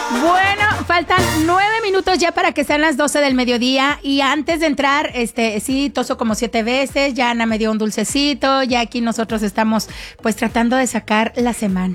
Bueno, faltan 9 minutos ya para que sean las 12 del mediodía y antes de entrar, sí, toso como 7 veces, ya Ana me dio un dulcecito, ya aquí nosotros estamos pues tratando de sacar la semana.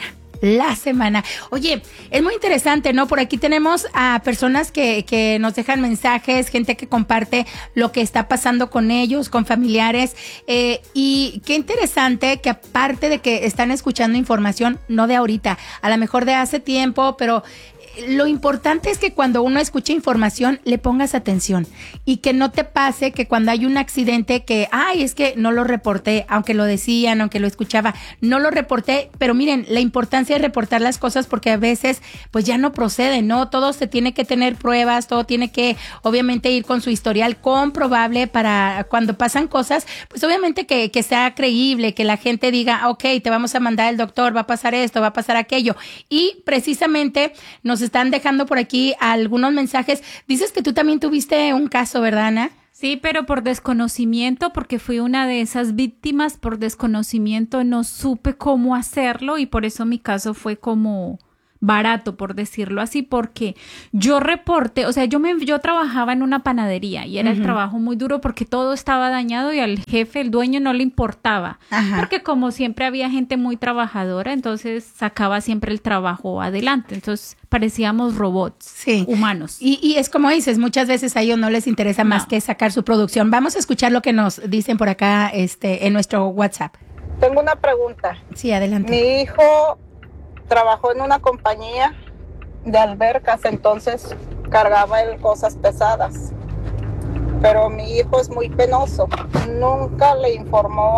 Oye, es muy interesante, ¿no? Por aquí tenemos a personas que nos dejan mensajes, gente que comparte lo que está pasando con ellos, con familiares, y qué interesante que aparte de que están escuchando información, no de ahorita, a lo mejor de hace tiempo, pero lo importante es que cuando uno escucha información le pongas atención y que no te pase que cuando hay un accidente que, es que no lo reporté, aunque lo decían, aunque lo escuchaba, no lo reporté, pero miren, la importancia es reportar las cosas porque a veces pues ya no procede, ¿no? Todo se tiene que tener pruebas, todo tiene que obviamente ir con su historial comprobable para cuando pasan cosas, pues obviamente que sea creíble, que la gente diga, ok, te vamos a mandar al doctor, va a pasar esto, va a pasar aquello, y precisamente nos están dejando por aquí algunos mensajes. Dices que tú también tuviste un caso, ¿verdad, Ana? Sí, pero por desconocimiento, porque fui una de esas víctimas, por desconocimiento no supe cómo hacerlo y por eso mi caso fue como barato, por decirlo así, porque yo reporté, o sea, yo trabajaba en una panadería y era el trabajo muy duro porque todo estaba dañado y al jefe, el dueño, no le importaba. Ajá. Porque como siempre había gente muy trabajadora, entonces sacaba siempre el trabajo adelante, entonces parecíamos robots, humanos. Y es como dices, muchas veces a ellos no les interesa más que sacar su producción. Vamos a escuchar lo que nos dicen por acá en nuestro WhatsApp. Tengo una pregunta. Sí, adelante. Mi hijo trabajó en una compañía de albercas, entonces cargaba él cosas pesadas. Pero mi hijo es muy penoso. Nunca le informó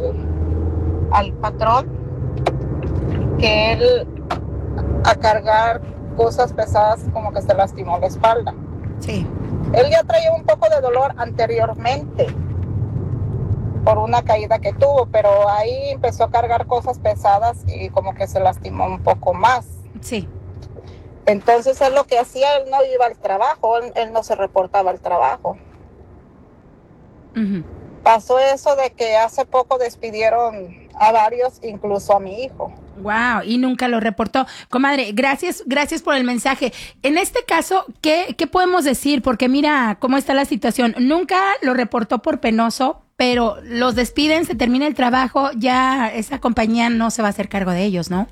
al patrón que él a cargar cosas pesadas como que se lastimó la espalda. Sí. Él ya traía un poco de dolor anteriormente por una caída que tuvo, pero ahí empezó a cargar cosas pesadas y como que se lastimó un poco más. Sí. Entonces él lo que hacía, él no iba al trabajo, él no se reportaba al trabajo. Pasó eso de que hace poco despidieron a varios, incluso a mi hijo. Wow, y nunca lo reportó. Comadre, gracias por el mensaje. En este caso, ¿qué podemos decir? Porque mira cómo está la situación. Nunca lo reportó por penoso, pero los despiden, se termina el trabajo, ya esa compañía no se va a hacer cargo de ellos, ¿no?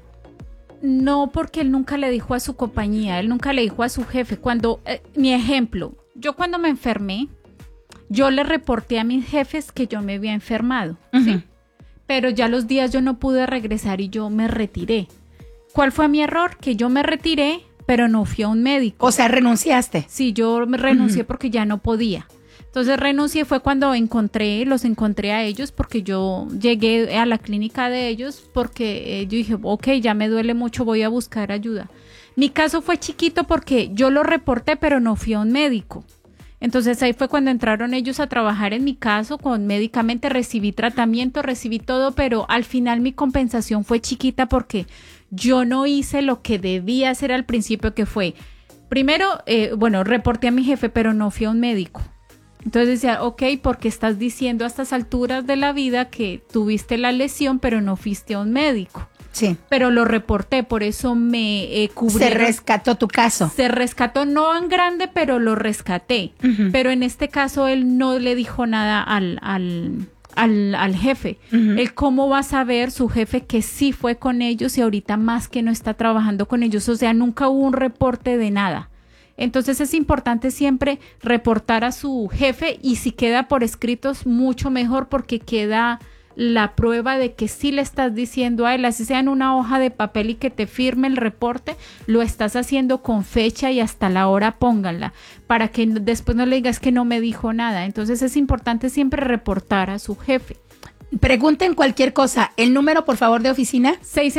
No, porque él nunca le dijo a su compañía, él nunca le dijo a su jefe. Cuando, mi ejemplo, yo cuando me enfermé, yo le reporté a mis jefes que yo me había enfermado, ¿sí? Pero ya los días yo no pude regresar y yo me retiré. ¿Cuál fue mi error? Que yo me retiré, pero no fui a un médico. O sea, ¿renunciaste? Sí, yo me renuncié porque ya no podía. Entonces renuncié, fue cuando los encontré a ellos porque yo llegué a la clínica de ellos porque yo dije, ok, ya me duele mucho, voy a buscar ayuda. Mi caso fue chiquito porque yo lo reporté, pero no fui a un médico. Entonces ahí fue cuando entraron ellos a trabajar en mi caso con médicamente, recibí tratamiento, recibí todo, pero al final mi compensación fue chiquita porque yo no hice lo que debía hacer al principio, que fue, primero, reporté a mi jefe, pero no fui a un médico. Entonces decía, ok, porque estás diciendo a estas alturas de la vida que tuviste la lesión, pero no fuiste a un médico. Sí. Pero lo reporté, por eso me cubrieron. Se rescató tu caso. Se rescató, no en grande, pero lo rescaté. Pero en este caso él no le dijo nada al jefe. Él cómo va a saber su jefe que sí fue con ellos y ahorita más que no está trabajando con ellos. O sea, nunca hubo un reporte de nada. Entonces es importante siempre reportar a su jefe y si queda por escritos mucho mejor porque queda la prueba de que sí le estás diciendo a él, así sea en una hoja de papel y que te firme el reporte, lo estás haciendo con fecha y hasta la hora pónganla, para que después no le digas que no me dijo nada. Entonces es importante siempre reportar a su jefe. Pregunten cualquier cosa. El número, por favor, de oficina.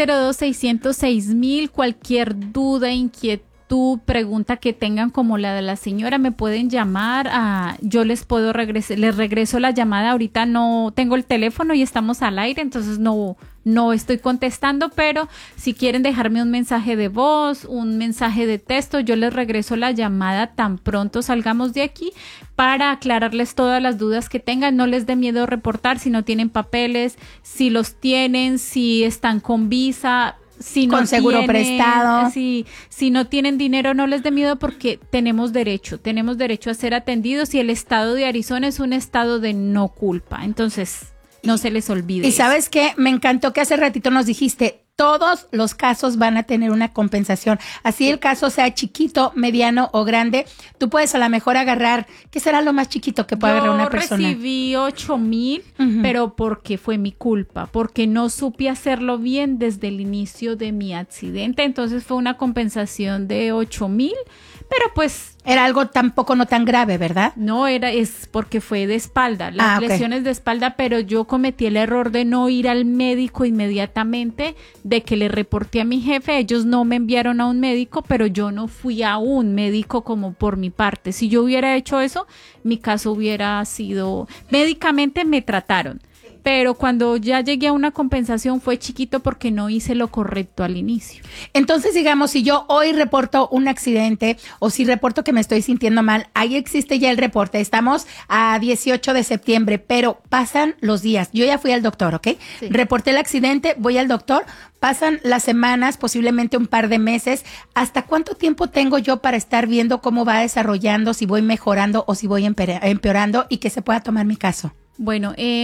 602-606-1000, cualquier duda, inquietud, pregunta que tengan como la de la señora, me pueden llamar, yo les regreso la llamada. Ahorita no tengo el teléfono y estamos al aire, entonces no estoy contestando, pero si quieren dejarme un mensaje de voz, un mensaje de texto, yo les regreso la llamada tan pronto salgamos de aquí para aclararles todas las dudas que tengan. No les dé miedo reportar si no tienen papeles, si los tienen, si están con visa. Si no con seguro tienen, prestado. si no tienen dinero, no les dé miedo porque tenemos derecho a ser atendidos y el estado de Arizona es un estado de no culpa. Entonces, no se les olvide. Y ¿sabes qué? Me encantó que hace ratito nos dijiste, todos los casos van a tener una compensación. Así el caso sea chiquito, mediano o grande, tú puedes a lo mejor agarrar, ¿qué será lo más chiquito que puede agarrar una persona? Yo recibí 8,000, pero porque fue mi culpa, porque no supe hacerlo bien desde el inicio de mi accidente. Entonces fue una compensación de 8,000, pero pues... Era algo tampoco no tan grave, ¿verdad? No, es porque fue de espalda, las lesiones de espalda, pero yo cometí el error de no ir al médico inmediatamente, de que le reporté a mi jefe, ellos no me enviaron a un médico, pero yo no fui a un médico como por mi parte. Si yo hubiera hecho eso, mi caso hubiera sido, médicamente me trataron. Pero cuando ya llegué a una compensación fue chiquito porque no hice lo correcto al inicio. Entonces, digamos, si yo hoy reporto un accidente o si reporto que me estoy sintiendo mal, ahí existe ya el reporte. Estamos a 18 de septiembre, pero pasan los días. Yo ya fui al doctor, ¿ok? Sí. Reporté el accidente, voy al doctor, pasan las semanas, posiblemente un par de meses. ¿Hasta cuánto tiempo tengo yo para estar viendo cómo va desarrollando, si voy mejorando o si voy empeorando y que se pueda tomar mi caso? Bueno,